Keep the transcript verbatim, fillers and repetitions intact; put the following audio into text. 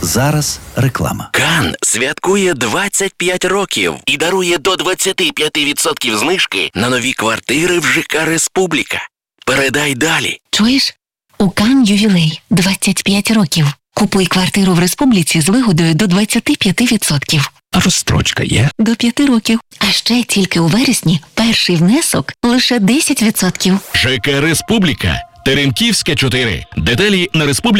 Зараз реклама. Кан святкує двадцять п'ять років і дарує до двадцять п'ять відсотків знижки на нові квартири в ЖК «Республіка». Передай далі. Чуєш? У Кан ювілей двадцять п'ять років. Купуй квартиру в Республіці з вигодою до двадцять п'ять відсотків. А розстрочка є? До п'яти років. А ще тільки у вересні перший внесок лише десять відсотків. ЖК «Республіка». Теремківська, чотири. Деталі на республіка.